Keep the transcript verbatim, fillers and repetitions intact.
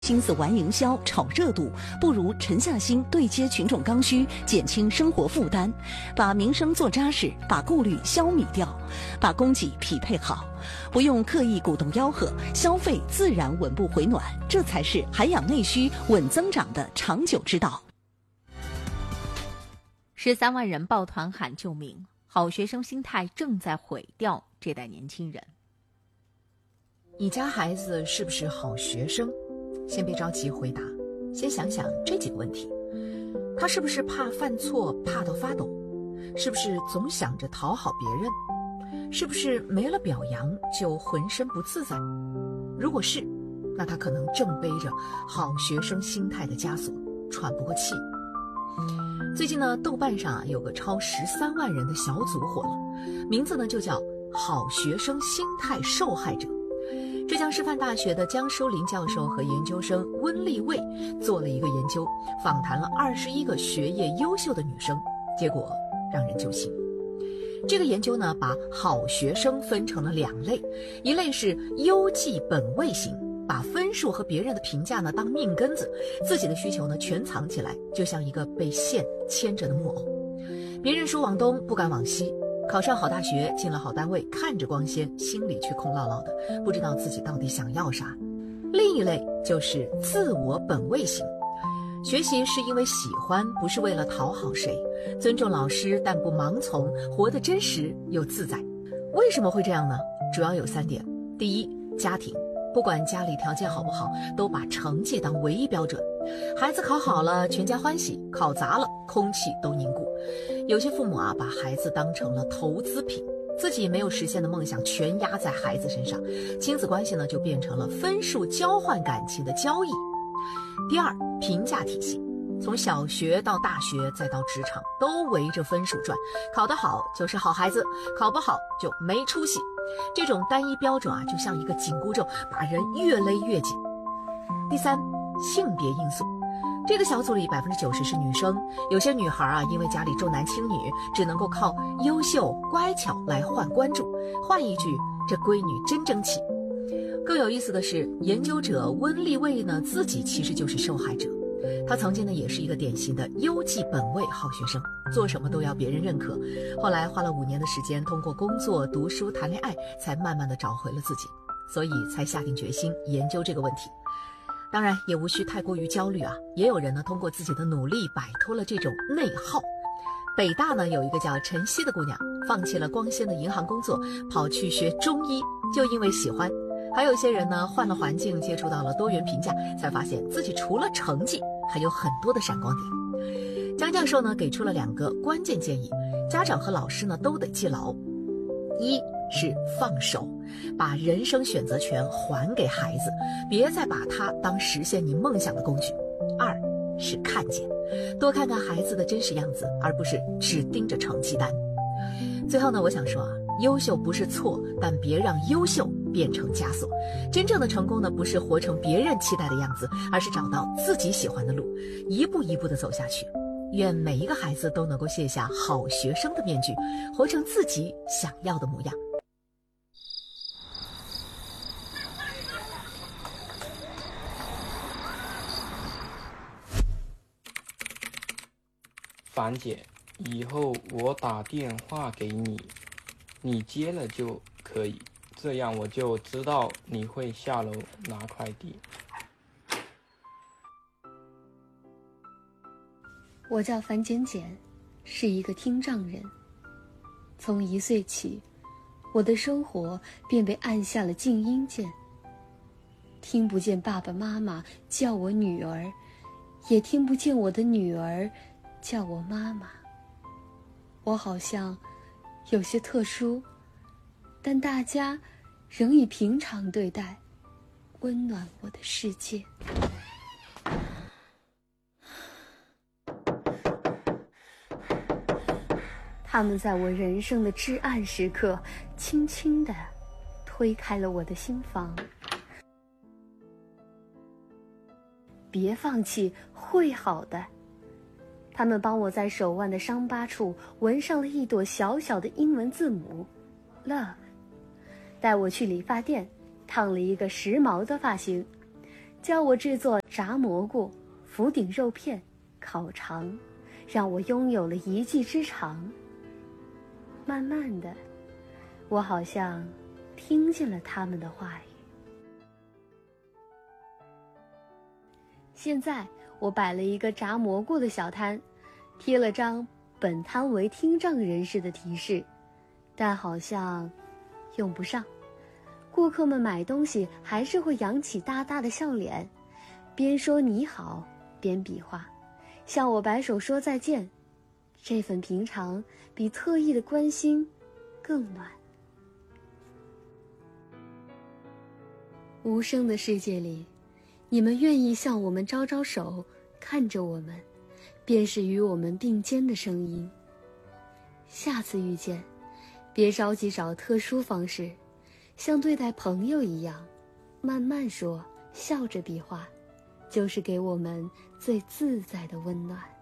心思玩营销、炒热度，不如沉下心对接群众刚需，减轻生活负担，把民生做扎实，把顾虑消弭掉，把供给匹配好，不用刻意鼓动吆喝，消费自然稳步回暖，这才是涵养内需、稳增长的长久之道。 十三万人抱团喊救命，好学生心态正在毁掉这代年轻人。 你家孩子是不是好学生？先别着急回答，先想想这几个问题：他是不是怕犯错怕到发抖？是不是总想着讨好别人？是不是没了表扬就浑身不自在？如果是，那他可能正背着好学生心态的枷锁，喘不过气。最近呢，豆瓣上啊有个超十三万人的小组火了，名字呢就叫好学生心态受害者。浙江师范大学的江淑林教授和研究生温丽卫做了一个研究，访谈了二十一个学业优秀的女生，结果让人揪心。这个研究呢，把好学生分成了两类，一类是优绩本位型，把分数和别人的评价呢当命根子，自己的需求呢全藏起来，就像一个被线牵着的木偶。别人说往东不敢往西，考上好大学，进了好单位，看着光鲜，心里却空落落的，不知道自己到底想要啥。另一类就是自我本位型，学习是因为喜欢，不是为了讨好谁，尊重老师但不盲从，活得真实又自在。为什么会这样呢？主要有三点。第一，家庭，不管家里条件好不好，都把成绩当唯一标准。孩子考好了，全家欢喜；考砸了，空气都凝固。有些父母啊，把孩子当成了投资品，自己没有实现的梦想全压在孩子身上，亲子关系呢就变成了分数交换感情的交易。第二，评价体系，从小学到大学再到职场，都围着分数转，考得好就是好孩子，考不好就没出息。这种单一标准啊，就像一个紧箍咒，把人越勒越紧。第三，性别因素，这个小组里百分之九十是女生，有些女孩啊，因为家里重男轻女，只能够靠优秀乖巧来换关注。换一句，这闺女真争气。更有意思的是，研究者温丽卫呢，自己其实就是受害者。他曾经呢，也是一个典型的优绩本位好学生，做什么都要别人认可。后来花了五年的时间，通过工作、读书、谈恋爱，才慢慢的找回了自己，所以才下定决心研究这个问题。当然也无需太过于焦虑啊，也有人呢通过自己的努力摆脱了这种内耗。北大呢有一个叫陈曦的姑娘，放弃了光鲜的银行工作，跑去学中医，就因为喜欢。还有些人呢换了环境，接触到了多元评价，才发现自己除了成绩还有很多的闪光点。江教授呢给出了两个关键建议，家长和老师呢都得记牢。一是放手，把人生选择权还给孩子，别再把它当实现你梦想的工具。二是看见，多看看孩子的真实样子，而不是只盯着成绩单。最后呢，我想说啊，优秀不是错，但别让优秀变成枷锁。真正的成功呢，不是活成别人期待的样子，而是找到自己喜欢的路，一步一步地走下去。愿每一个孩子都能够卸下好学生的面具，活成自己想要的模样。 樊姐，以后我打电话给你，你接了就可以，这样我就知道你会下楼拿快递。 我叫樊简简，是一个听障人。从一岁起，我的生活便被按下了静音键，听不见爸爸妈妈叫我女儿，也听不见我的女儿叫我妈妈。我好像有些特殊，但大家仍以平常对待，温暖我的世界。他们在我人生的至暗时刻，轻轻地推开了我的心房。别放弃，会好的。他们帮我在手腕的伤疤处纹上了一朵小小的英文字母 Love， 带我去理发店烫了一个时髦的发型， 教我制作炸蘑菇、福鼎肉片、烤肠，让我拥有了一技之长。慢慢的，我好像听见了他们的话语。现在我摆了一个炸蘑菇的小摊，贴了张本摊为听障人士的提示，但好像用不上。顾客们买东西还是会扬起大大的笑脸，边说你好边比划，向我摆手说再见。这份平常比特意的关心更暖。无声的世界里，你们愿意向我们招招手，看着我们，便是与我们并肩的声音。下次遇见，别着急找特殊方式，像对待朋友一样，慢慢说，笑着比划，就是给我们最自在的温暖。